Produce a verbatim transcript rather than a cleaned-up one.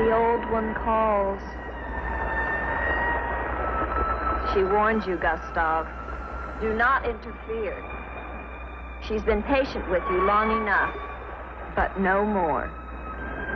the old one calls. She warns you, Gustav. Do not interfere. She's been patient with you long enough, but no more.